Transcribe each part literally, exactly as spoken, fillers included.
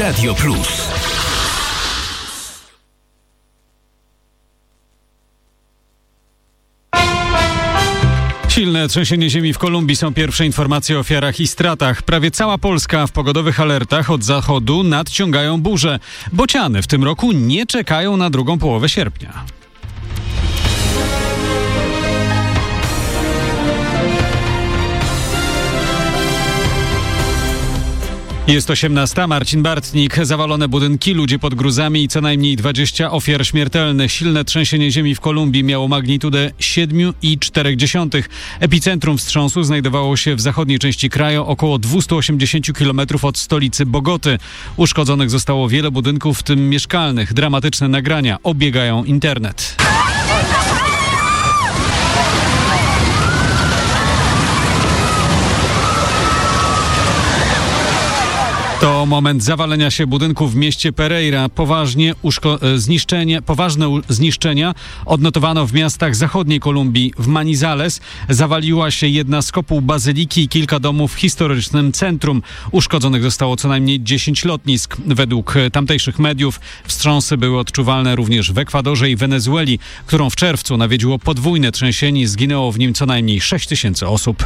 Radio Plus. Silne trzęsienie ziemi w Kolumbii, są pierwsze informacje o ofiarach i stratach. Prawie cała Polska w pogodowych alertach od zachodu nadciągają burze. Bociany w tym roku nie czekają na drugą połowę sierpnia. Jest osiemnasta, Marcin Bartnik. Zawalone budynki, ludzie pod gruzami i co najmniej dwadzieścia ofiar śmiertelnych. Silne trzęsienie ziemi w Kolumbii miało magnitudę siedem i cztery dziesiąte. Epicentrum wstrząsu znajdowało się w zachodniej części kraju, około dwieście osiemdziesiąt kilometrów od stolicy Bogoty. Uszkodzonych zostało wiele budynków, w tym mieszkalnych. Dramatyczne nagrania obiegają internet. To moment zawalenia się budynków w mieście Pereira. Poważnie uszko- zniszczenie, poważne u- zniszczenia odnotowano w miastach zachodniej Kolumbii. W Manizales zawaliła się jedna z kopuł bazyliki i kilka domów w historycznym centrum. Uszkodzonych zostało co najmniej dziesięć lotnisk. Według tamtejszych mediów wstrząsy były odczuwalne również w Ekwadorze i Wenezueli, którą w czerwcu nawiedziło podwójne trzęsienie i zginęło w nim co najmniej sześć tysięcy osób.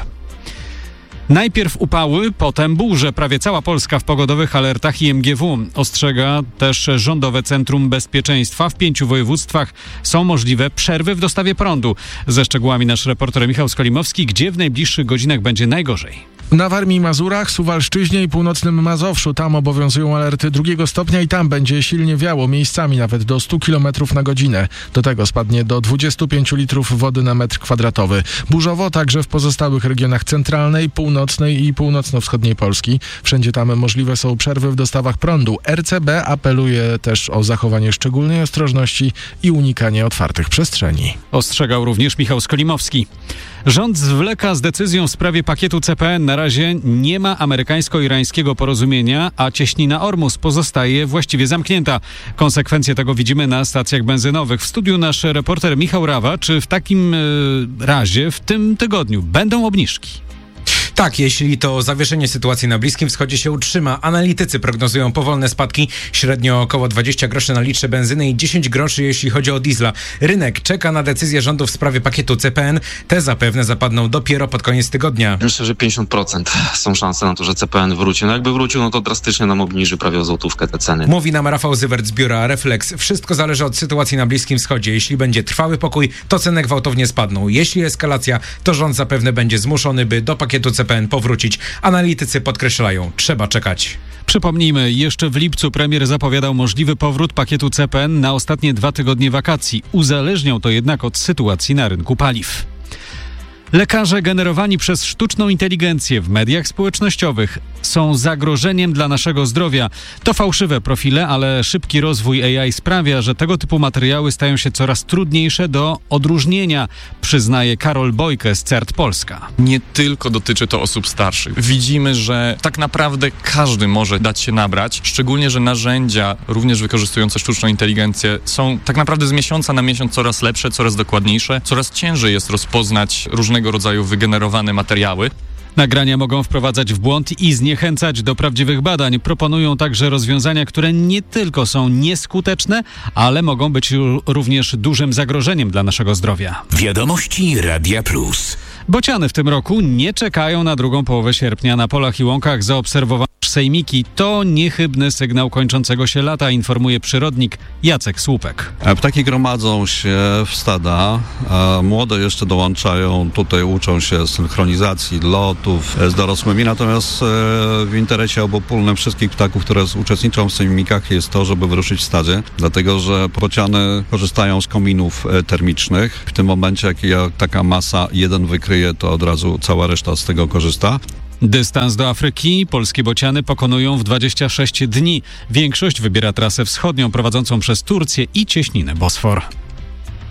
Najpierw upały, potem burze. Prawie cała Polska w pogodowych alertach I M G W. Ostrzega też Rządowe Centrum Bezpieczeństwa. W pięciu województwach są możliwe przerwy w dostawie prądu. Ze szczegółami nasz reporter Michał Skolimowski. Gdzie w najbliższych godzinach będzie najgorzej? Na Warmii i Mazurach, Suwalszczyźnie i północnym Mazowszu. Tam obowiązują alerty drugiego stopnia i tam będzie silnie wiało, miejscami nawet do stu kilometrów na godzinę. Do tego spadnie do dwudziestu pięciu litrów wody na metr kwadratowy. Burzowo także w pozostałych regionach centralnej, północnej i północno-wschodniej Polski. Wszędzie tam możliwe są przerwy w dostawach prądu. R C B apeluje też o zachowanie szczególnej ostrożności i unikanie otwartych przestrzeni. Ostrzegał również Michał Skolimowski. Rząd zwleka z decyzją w sprawie pakietu C P N. Na razie nie ma amerykańsko-irańskiego porozumienia, a cieśnina Ormus pozostaje właściwie zamknięta. Konsekwencje tego widzimy na stacjach benzynowych. W studiu nasz reporter Michał Rawa. Czy w takim y, razie w tym tygodniu będą obniżki? Tak, jeśli to zawieszenie sytuacji na Bliskim Wschodzie się utrzyma. Analitycy prognozują powolne spadki, średnio około dwadzieścia groszy na litrze benzyny i dziesięć groszy, jeśli chodzi o diesla. Rynek czeka na decyzję rządu w sprawie pakietu C P N. Te zapewne zapadną dopiero pod koniec tygodnia. Myślę, że pięćdziesiąt procent są szanse na to, że C P N wróci. No jakby wrócił, no to drastycznie nam obniży prawie o złotówkę te ceny. Mówi nam Rafał Zywert z biura Reflex. Wszystko zależy od sytuacji na Bliskim Wschodzie. Jeśli będzie trwały pokój, to ceny gwałtownie spadną. Jeśli eskalacja, to rząd zapewne będzie zmuszony, by do pakietu C P N powrócić. Analitycy podkreślają, trzeba czekać. Przypomnijmy, jeszcze w lipcu premier zapowiadał możliwy powrót pakietu C P N na ostatnie dwa tygodnie wakacji. Uzależniał to jednak od sytuacji na rynku paliw. Lekarze generowani przez sztuczną inteligencję w mediach społecznościowych są zagrożeniem dla naszego zdrowia. To fałszywe profile, ale szybki rozwój A I sprawia, że tego typu materiały stają się coraz trudniejsze do odróżnienia, przyznaje Karol Bojke z C E R T Polska. Nie tylko dotyczy to osób starszych. Widzimy, że tak naprawdę każdy może dać się nabrać, szczególnie, że narzędzia, również wykorzystujące sztuczną inteligencję, są tak naprawdę z miesiąca na miesiąc coraz lepsze, coraz dokładniejsze, coraz ciężej jest rozpoznać różnego rodzaju wygenerowane materiały. Nagrania mogą wprowadzać w błąd i zniechęcać do prawdziwych badań. Proponują także rozwiązania, które nie tylko są nieskuteczne, ale mogą być również dużym zagrożeniem dla naszego zdrowia. Wiadomości Radia Plus. Bociany w tym roku nie czekają na drugą połowę sierpnia. Na polach i łąkach zaobserwowano sejmiki. To niechybny sygnał kończącego się lata, informuje przyrodnik Jacek Słupek. Ptaki gromadzą się w stada, a młode jeszcze dołączają, tutaj uczą się synchronizacji lotów z dorosłymi, natomiast w interesie obopólnym wszystkich ptaków, które uczestniczą w sejmikach, jest to, żeby wyruszyć w stadzie, dlatego że bociany korzystają z kominów termicznych. W tym momencie, jak taka masa jeden wykryje, to od razu cała reszta z tego korzysta. Dystans do Afryki polskie bociany pokonują w dwadzieścia sześć dni. Większość wybiera trasę wschodnią prowadzącą przez Turcję i cieśninę Bosfor.